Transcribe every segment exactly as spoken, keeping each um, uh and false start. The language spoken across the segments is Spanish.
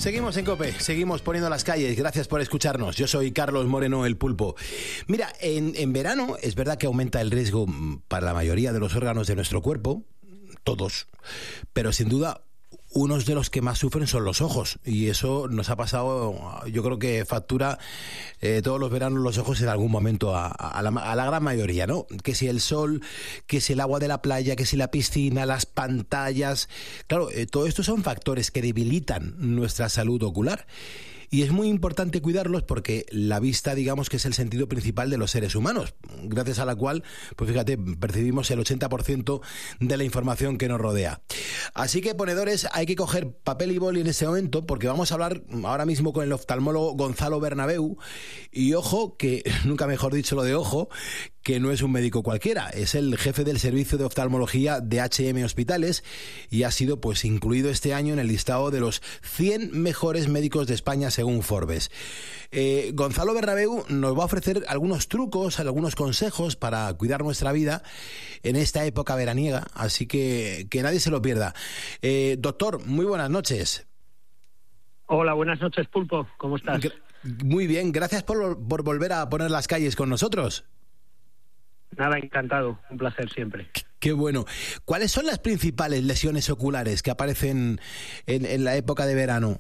Seguimos en COPE, seguimos poniendo las calles. Gracias por escucharnos. Yo soy Carlos Moreno, el Pulpo. Mira, en, en verano es verdad que aumenta el riesgo para la mayoría de los órganos de nuestro cuerpo, todos, pero sin duda unos de los que más sufren son los ojos, y eso nos ha pasado, yo creo que factura eh, todos los veranos los ojos en algún momento a, a, la, a la gran mayoría, ¿no? Que si el sol, que si el agua de la playa, que si la piscina, las pantallas. Claro, eh, todo esto son factores que debilitan nuestra salud ocular. Y es muy importante cuidarlos porque la vista, digamos que es el sentido principal de los seres humanos, gracias a la cual, pues fíjate, percibimos el ochenta por ciento de la información que nos rodea. Así que, ponedores, hay que coger papel y boli en este momento porque vamos a hablar ahora mismo con el oftalmólogo Gonzalo Bernabeu. Y ojo, que nunca mejor dicho lo de ojo, que no es un médico cualquiera, es el jefe del servicio de oftalmología de H M Hospitales y ha sido pues incluido este año en el listado de los cien mejores médicos de España según Forbes. Eh, Gonzalo Bernabeu nos va a ofrecer algunos trucos, algunos consejos para cuidar nuestra vida en esta época veraniega, así que que nadie se lo pierda. Eh, doctor, muy buenas noches. Hola, buenas noches, Pulpo, ¿cómo estás? Muy bien, gracias por, por volver a poner las calles con nosotros. Nada, encantado, un placer siempre. Qué bueno. ¿Cuáles son las principales lesiones oculares que aparecen en, en la época de verano?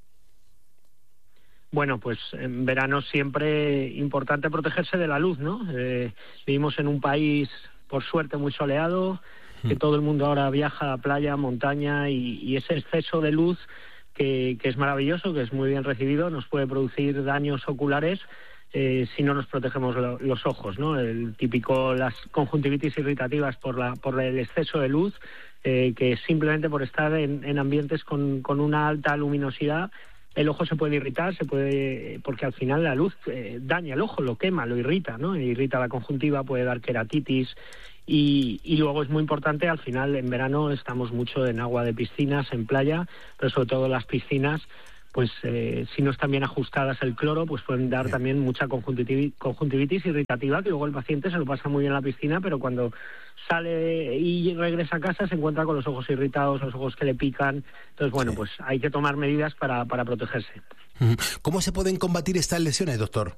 Bueno, pues en verano siempre importante protegerse de la luz, ¿no? Eh, vivimos en un país, por suerte, muy soleado, que todo el mundo ahora viaja a la playa, montaña, y, y ese exceso de luz, que, que es maravilloso, que es muy bien recibido, nos puede producir daños oculares Eh, si no nos protegemos lo, los ojos, ¿no? El típico, las conjuntivitis irritativas por la por el exceso de luz, eh, que simplemente por estar en, en ambientes con, con una alta luminosidad, el ojo se puede irritar, se puede porque al final la luz eh, daña el ojo, lo quema, lo irrita, ¿no? Irrita la conjuntiva, puede dar queratitis. Y, y luego es muy importante, al final en verano estamos mucho en agua de piscinas, en playa, pero sobre todo las piscinas, pues eh, si no están bien ajustadas el cloro, pues pueden dar bien. También mucha conjuntivitis, conjuntivitis irritativa, que luego el paciente se lo pasa muy bien en la piscina, pero cuando sale y regresa a casa se encuentra con los ojos irritados, los ojos que le pican. Entonces, bueno, sí. pues hay que tomar medidas para, para protegerse. ¿Cómo se pueden combatir estas lesiones, doctor?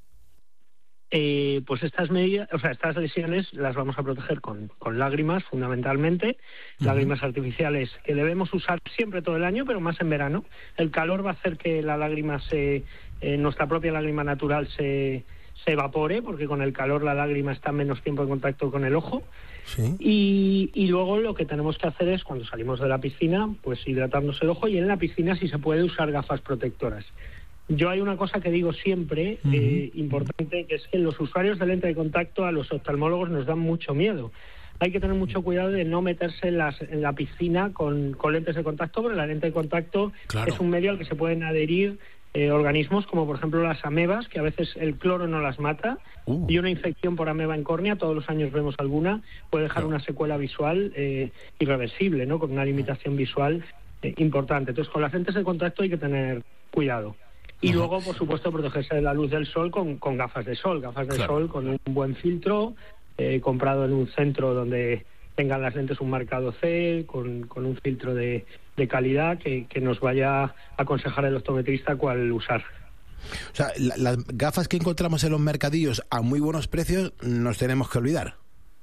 Eh, pues estas medidas, o sea, estas lesiones las vamos a proteger con, con lágrimas, fundamentalmente, uh-huh. lágrimas artificiales que debemos usar siempre todo el año, pero más en verano. El calor va a hacer que la lágrima se, eh, nuestra propia lágrima natural se, se evapore, porque con el calor la lágrima está menos tiempo en contacto con el ojo. ¿Sí? Y, y luego lo que tenemos que hacer es, cuando salimos de la piscina, pues hidratarnos el ojo, y en la piscina si se puede usar gafas protectoras. Yo hay una cosa que digo siempre, uh-huh. eh, importante, que es que los usuarios de lente de contacto a los oftalmólogos nos dan mucho miedo. Hay que tener mucho cuidado de no meterse en, las, en la piscina con, con lentes de contacto, porque la lente de contacto claro. es un medio al que se pueden adherir eh, organismos como por ejemplo las amebas, que a veces el cloro no las mata, uh. y una infección por ameba en córnea, todos los años vemos alguna, puede dejar claro. una secuela visual eh, irreversible, ¿no? Con una limitación visual eh, importante. Entonces con las lentes de contacto hay que tener cuidado. Y luego, por supuesto, protegerse de la luz del sol con, con gafas de sol, gafas de claro. sol con un buen filtro, eh, comprado en un centro donde tengan las lentes un marcado C, con, con un filtro de, de calidad que, que nos vaya a aconsejar el optometrista cuál usar. O sea, la, las gafas que encontramos en los mercadillos a muy buenos precios nos tenemos que olvidar.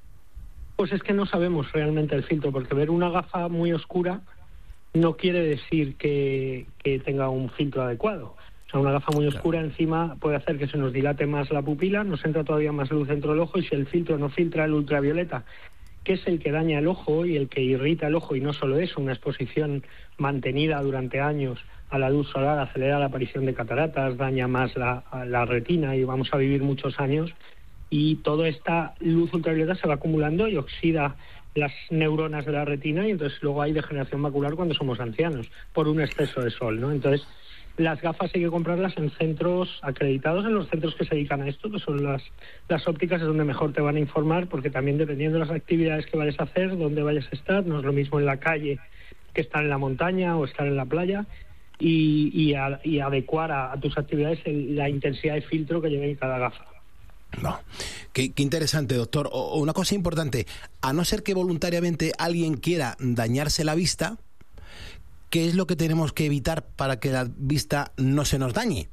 Pues es que no sabemos realmente el filtro, porque ver una gafa muy oscura no quiere decir que, que tenga un filtro adecuado. O sea, una gafa muy oscura claro. encima puede hacer que se nos dilate más la pupila, nos entra todavía más luz dentro del ojo, y si el filtro no filtra el ultravioleta, que es el que daña el ojo y el que irrita el ojo, y no solo eso, una exposición mantenida durante años a la luz solar acelera la aparición de cataratas, daña más la, la retina y vamos a vivir muchos años, y toda esta luz ultravioleta se va acumulando y oxida las neuronas de la retina, y entonces luego hay degeneración macular cuando somos ancianos por un exceso de sol, ¿no? Entonces las gafas hay que comprarlas en centros acreditados, en los centros que se dedican a esto, que son las, las ópticas, es donde mejor te van a informar, porque también dependiendo de las actividades que vayas a hacer, dónde vayas a estar, no es lo mismo en la calle que estar en la montaña o estar en la playa, y, y, a, y adecuar a, a tus actividades el, la intensidad de filtro que lleve en cada gafa. No. Qué, qué interesante, doctor. O, una cosa importante, a no ser que voluntariamente alguien quiera dañarse la vista, ¿qué es lo que tenemos que evitar para que la vista no se nos dañe?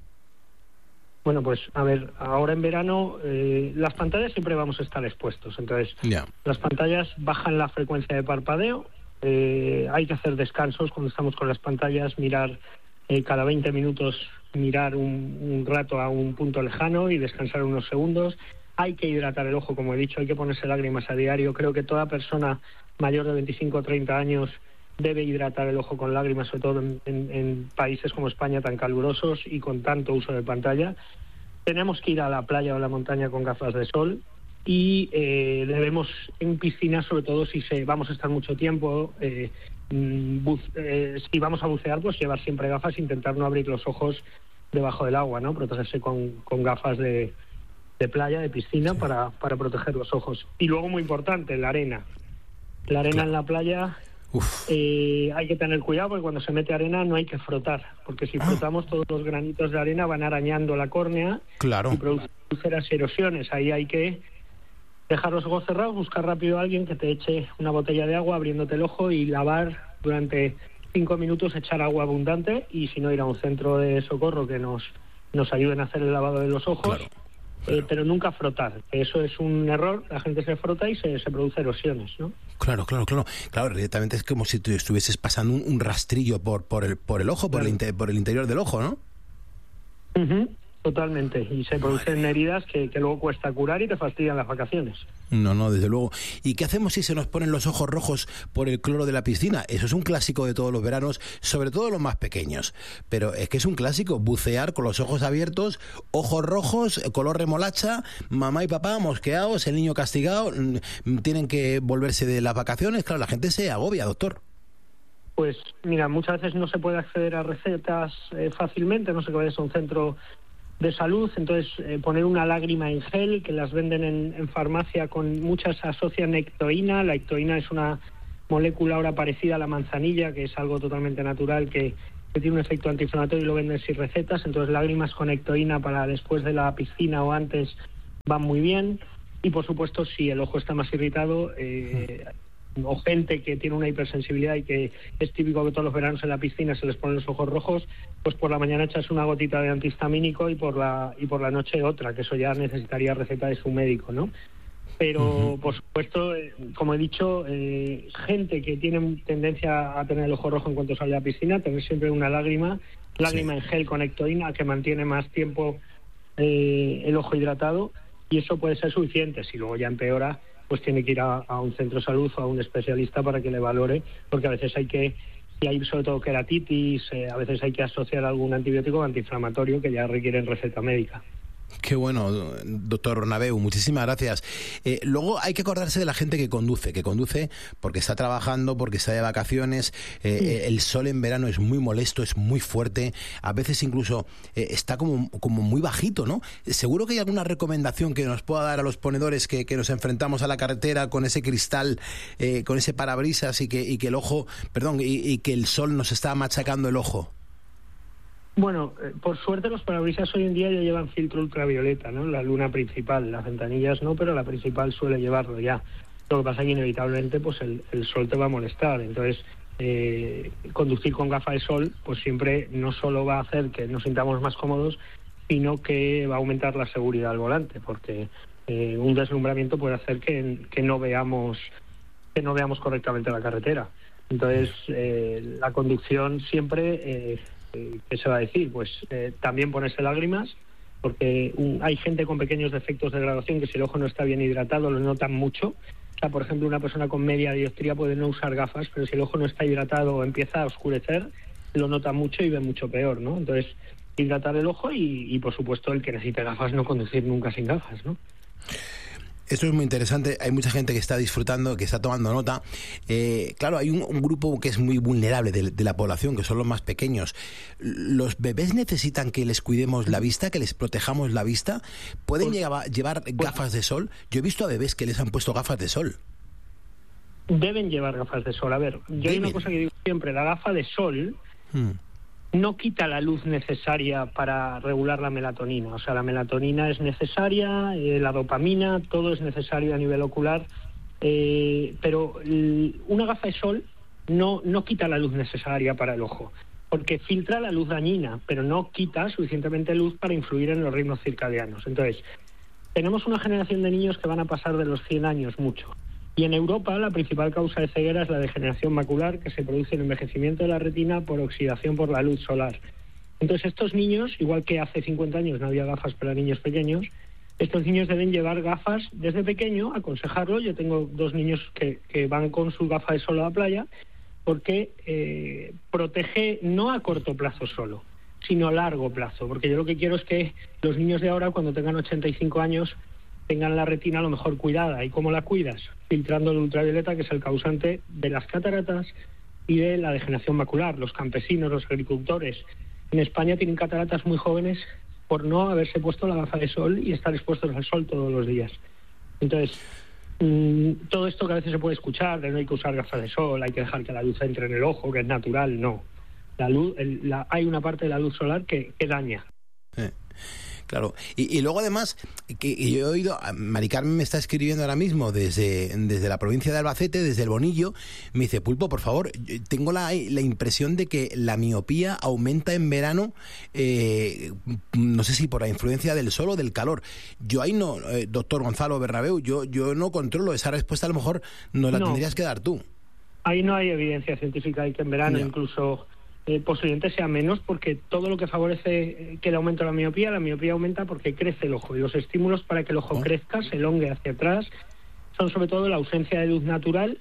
Bueno, pues a ver, ahora en verano eh, las pantallas siempre vamos a estar expuestos, entonces yeah. las pantallas bajan la frecuencia de parpadeo, eh, hay que hacer descansos cuando estamos con las pantallas, mirar eh, cada veinte minutos, mirar un, un rato a un punto lejano y descansar unos segundos. Hay que hidratar el ojo, como he dicho, hay que ponerse lágrimas a diario. Creo que toda persona mayor de veinticinco o treinta años debe hidratar el ojo con lágrimas, sobre todo en, en, en países como España tan calurosos y con tanto uso de pantalla. Tenemos que ir a la playa o a la montaña con gafas de sol y eh, debemos, en piscina, sobre todo si se, vamos a estar mucho tiempo, eh, buz, eh, si vamos a bucear, pues llevar siempre gafas, intentar no abrir los ojos debajo del agua, ¿no? Protegerse con, con gafas de, de playa, de piscina, sí. para, para proteger los ojos. Y luego, muy importante, la arena. La arena claro. en la playa... Eh, hay que tener cuidado porque cuando se mete arena no hay que frotar, porque si frotamos todos los granitos de arena van arañando la córnea claro. y producen úlceras y erosiones. Ahí hay que dejar los ojos cerrados, buscar rápido a alguien que te eche una botella de agua abriéndote el ojo y lavar durante cinco minutos, echar agua abundante y si no ir a un centro de socorro que nos, nos ayuden a hacer el lavado de los ojos. Claro. Eh, pero nunca frotar. Eso es un error. La gente se frota y se, se produce erosiones, ¿no? Claro, claro, claro. Claro, directamente es como si tú estuvieses pasando un, un rastrillo por por el por el ojo, por, claro. el, inter, por el interior del ojo, ¿no? Uh-huh. Totalmente. Y se producen Madre. heridas que, que luego cuesta curar y te fastidian las vacaciones. No, no, desde luego. ¿Y qué hacemos si se nos ponen los ojos rojos por el cloro de la piscina? Eso es un clásico de todos los veranos, sobre todo los más pequeños. Pero es que es un clásico, bucear con los ojos abiertos, ojos rojos, color remolacha, mamá y papá mosqueados, el niño castigado, tienen que volverse de las vacaciones. Claro, la gente se agobia, doctor. Pues mira, muchas veces no se puede acceder a recetas eh, fácilmente, no sé que vayas a un centro de salud, entonces eh, poner una lágrima en gel, que las venden en, en farmacia, con muchas asocian ectoína. La ectoína es una molécula ahora parecida a la manzanilla, que es algo totalmente natural, que, que tiene un efecto antiinflamatorio y lo venden sin recetas. Entonces lágrimas con ectoína para después de la piscina o antes van muy bien. Y por supuesto, si el ojo está más irritado, eh, o gente que tiene una hipersensibilidad y que es típico que todos los veranos en la piscina se les ponen los ojos rojos, pues por la mañana echas una gotita de antihistamínico y por la y por la noche otra, que eso ya necesitaría receta de su médico, ¿no? Pero, uh-huh. por supuesto, eh, como he dicho, eh, gente que tiene tendencia a tener el ojo rojo en cuanto sale a la piscina, tener siempre una lágrima, lágrima sí. en gel con ectoína, que mantiene más tiempo eh, el ojo hidratado, y eso puede ser suficiente. Si luego ya empeora, pues tiene que ir a, a un centro de salud o a un especialista para que le valore, porque a veces hay que, si hay sobre todo queratitis, eh, a veces hay que asociar algún antibiótico antiinflamatorio que ya requieren receta médica. Qué bueno, doctor Nabeu, muchísimas gracias. Eh, luego hay que acordarse de la gente que conduce, que conduce porque está trabajando, porque está de vacaciones. Eh, sí. El sol en verano es muy molesto, es muy fuerte, a veces incluso eh, está como, como muy bajito, ¿no? Seguro que hay alguna recomendación que nos pueda dar a los ponedores que, que nos enfrentamos a la carretera con ese cristal, eh, con ese parabrisas y que, y que el ojo, perdón, y, y que el sol nos está machacando el ojo. Bueno, eh, por suerte los parabrisas hoy en día ya llevan filtro ultravioleta, ¿no? La luna principal, las ventanillas no, pero la principal suele llevarlo ya. Lo que pasa es que inevitablemente pues el, el sol te va a molestar, entonces eh, conducir con gafas de sol pues siempre no solo va a hacer que nos sintamos más cómodos, sino que va a aumentar la seguridad al volante, porque eh, un deslumbramiento puede hacer que, que no veamos que no veamos correctamente la carretera. Entonces eh, la conducción siempre... Eh, ¿qué se va a decir? Pues eh, también ponerse lágrimas, porque um, hay gente con pequeños defectos de graduación que si el ojo no está bien hidratado lo notan mucho. O sea, por ejemplo, una persona con media dioptría puede no usar gafas, pero si el ojo no está hidratado o empieza a oscurecer, lo nota mucho y ve mucho peor, ¿no? Entonces, hidratar el ojo y, y por supuesto, el que necesite gafas, no conducir nunca sin gafas, ¿no? Esto es muy interesante, hay mucha gente que está disfrutando, que está tomando nota. Eh, claro, hay un, un grupo que es muy vulnerable de, de la población, que son los más pequeños. ¿Los bebés necesitan que les cuidemos la vista, que les protejamos la vista? ¿Pueden pues, llevar, llevar pues, gafas de sol? Yo he visto a bebés que les han puesto gafas de sol. Deben llevar gafas de sol. A ver, yo Deben. hay una cosa que digo siempre, la gafa de sol... Hmm. no quita la luz necesaria para regular la melatonina. O sea, la melatonina es necesaria, eh, la dopamina, todo es necesario a nivel ocular, eh, pero l- una gafa de sol no, no quita la luz necesaria para el ojo, porque filtra la luz dañina, pero no quita suficientemente luz para influir en los ritmos circadianos. Entonces, tenemos una generación de niños que van a pasar de los cien años mucho. Y en Europa la principal causa de ceguera es la degeneración macular, que se produce en envejecimiento de la retina por oxidación por la luz solar. Entonces estos niños, igual que hace cincuenta años no había gafas para niños pequeños, estos niños deben llevar gafas desde pequeño, aconsejarlo. Yo tengo dos niños que, que van con su gafa de sol a la playa, porque eh, protege no a corto plazo solo, sino a largo plazo. Porque yo lo que quiero es que los niños de ahora, cuando tengan ochenta y cinco años, tengan la retina a lo mejor cuidada. ¿Y cómo la cuidas? Filtrando el ultravioleta, que es el causante de las cataratas y de la degeneración macular. Los campesinos, los agricultores en España tienen cataratas muy jóvenes por no haberse puesto la gafa de sol y estar expuestos al sol todos los días. Entonces, mmm, todo esto que a veces se puede escuchar, de no hay que usar gafas de sol, hay que dejar que la luz entre en el ojo, que es natural, no. La luz, el, la, hay una parte de la luz solar que, que daña. Eh. Claro, y, y luego además, que y yo he oído, Mari Carmen me está escribiendo ahora mismo desde, desde la provincia de Albacete, desde el Bonillo, me dice, Pulpo, por favor, tengo la, la impresión de que la miopía aumenta en verano, eh, no sé si por la influencia del sol o del calor. Yo ahí no, eh, doctor Gonzalo Bernabéu, yo, yo no controlo, esa respuesta a lo mejor nos la no. tendrías que dar tú. Ahí no hay evidencia científica de que en verano ya. incluso... Eh, posiblemente sea menos, porque todo lo que favorece que el aumento de la miopía, la miopía aumenta porque crece el ojo, y los estímulos para que el ojo oh. crezca, se elongue hacia atrás, son sobre todo la ausencia de luz natural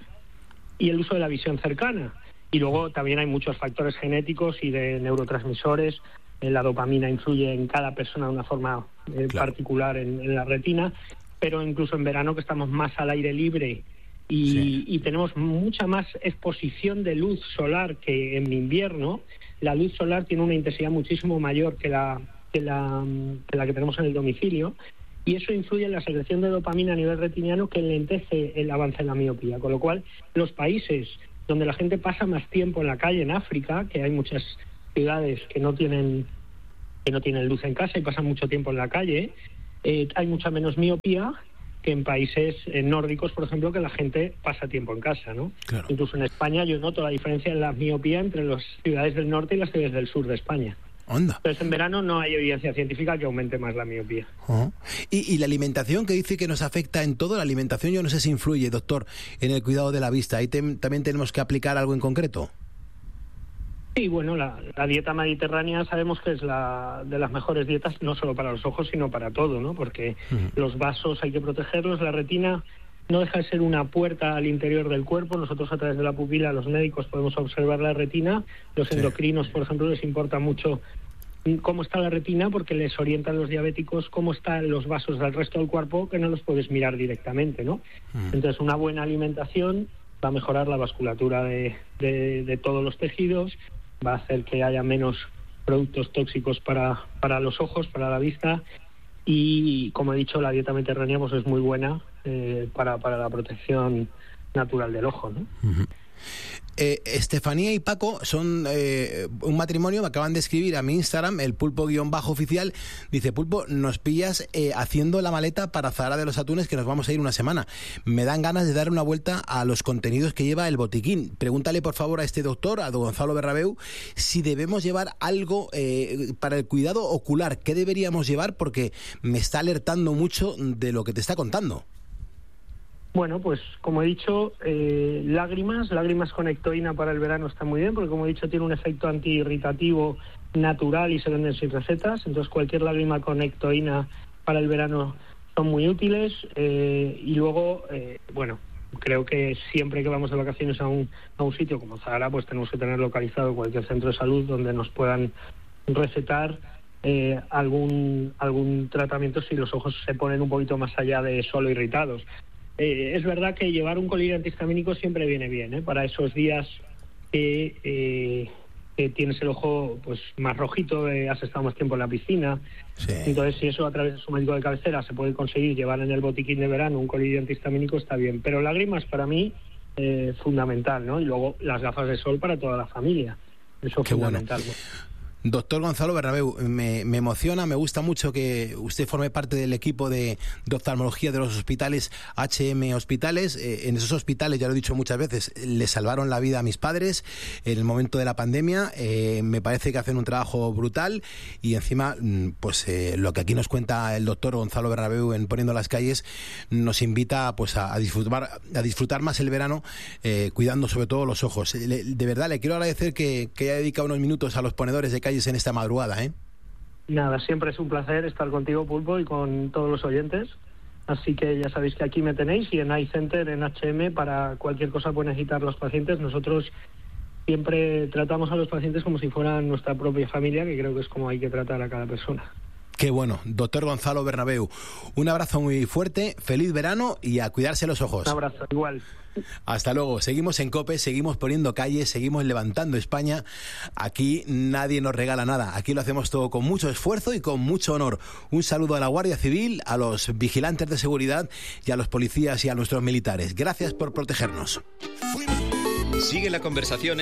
y el uso de la visión cercana. Y luego también hay muchos factores genéticos y de neurotransmisores. Eh, la dopamina influye en cada persona de una forma eh, claro. particular en, en la retina, pero incluso en verano, que estamos más al aire libre Y, sí. y tenemos mucha más exposición de luz solar que en invierno. La luz solar tiene una intensidad muchísimo mayor que la que la que, la que tenemos en el domicilio, y eso influye en la secreción de dopamina a nivel retiniano, que lentece el avance de la miopía. Con lo cual, los países donde la gente pasa más tiempo en la calle, en África, que hay muchas ciudades que no tienen que no tienen luz en casa y pasan mucho tiempo en la calle, eh, hay mucha menos miopía que en países eh, nórdicos, por ejemplo, que la gente pasa tiempo en casa, ¿no? Claro. Incluso en España yo noto la diferencia en la miopía entre las ciudades del norte y las ciudades del sur de España. Onda. Entonces en verano no hay evidencia científica que aumente más la miopía. Uh-huh. ¿Y, y la alimentación, que dice que nos afecta en todo? La alimentación, yo no sé si influye, doctor, en el cuidado de la vista. ¿Ahí te, también tenemos que aplicar algo en concreto? Sí, bueno, la, la dieta mediterránea sabemos que es la de las mejores dietas, no solo para los ojos, sino para todo, ¿no? Porque uh-huh. los vasos hay que protegerlos, la retina no deja de ser una puerta al interior del cuerpo. Nosotros, a través de la pupila, los médicos podemos observar la retina. Los sí. endocrinos, por ejemplo, les importa mucho cómo está la retina, porque les orientan los diabéticos cómo están los vasos del resto del cuerpo, que no los puedes mirar directamente, ¿no? Uh-huh. Entonces, una buena alimentación va a mejorar la vasculatura de, de, de todos los tejidos, va a hacer que haya menos productos tóxicos para, para los ojos, para la vista, y, como he dicho, la dieta mediterránea pues es muy buena eh, para, para la protección natural del ojo, ¿no? Uh-huh. Eh, Estefanía y Paco son eh, un matrimonio, me acaban de escribir a mi Instagram, el pulpo-oficial, dice: Pulpo, nos pillas eh, haciendo la maleta para Zahara de los Atunes, que nos vamos a ir una semana. Me dan ganas de dar una vuelta a los contenidos que lleva el botiquín. Pregúntale por favor a este doctor, a don Gonzalo Bernabéu, si debemos llevar algo eh, para el cuidado ocular. ¿Qué deberíamos llevar? Porque me está alertando mucho de lo que te está contando. Bueno, pues como he dicho, eh, lágrimas, lágrimas con ectoína para el verano está muy bien, porque como he dicho tiene un efecto antiirritativo natural y se venden sin recetas. Entonces cualquier lágrima con ectoína para el verano son muy útiles. Eh, y luego, eh, bueno, creo que siempre que vamos de vacaciones a un, a un sitio como Zahara, pues tenemos que tener localizado cualquier centro de salud donde nos puedan recetar eh, algún, algún tratamiento si los ojos se ponen un poquito más allá de solo irritados. Eh, es verdad que llevar un colírio antihistamínico siempre viene bien, ¿eh? Para esos días que, eh, que tienes el ojo pues más rojito, eh, has estado más tiempo en la piscina. Sí. Entonces, si eso a través de su médico de cabecera se puede conseguir llevar en el botiquín de verano un colírio antihistamínico, está bien. Pero lágrimas para mí eh, fundamental, ¿no? Y luego las gafas de sol para toda la familia. Eso es fundamental. Bueno. Doctor Gonzalo Bernabeu, me, me emociona, me gusta mucho que usted forme parte del equipo de, de oftalmología de los hospitales H M Hospitales. Eh, en esos hospitales, ya lo he dicho muchas veces, le salvaron la vida a mis padres en el momento de la pandemia. Eh, me parece que hacen un trabajo brutal y encima, pues eh, lo que aquí nos cuenta el doctor Gonzalo Bernabeu en Poniendo las Calles nos invita pues a, a disfrutar a disfrutar más el verano, eh, cuidando sobre todo los ojos. Le, de verdad, le quiero agradecer que, que haya dedicado unos minutos a los ponedores de calles en esta madrugada, ¿eh? Nada, siempre es un placer estar contigo, Pulpo, y con todos los oyentes. Así que ya sabéis que aquí me tenéis y en iCenter, en H M, para cualquier cosa pueden necesitar los pacientes. Nosotros siempre tratamos a los pacientes como si fueran nuestra propia familia, que creo que es como hay que tratar a cada persona. Qué bueno, doctor Gonzalo Bernabeu. Un abrazo muy fuerte, feliz verano y a cuidarse los ojos. Un abrazo, igual. Hasta luego. Seguimos en COPE, seguimos poniendo calles, seguimos levantando España. Aquí nadie nos regala nada. Aquí lo hacemos todo con mucho esfuerzo y con mucho honor. Un saludo a la Guardia Civil, a los vigilantes de seguridad y a los policías y a nuestros militares. Gracias por protegernos. Sigue la conversación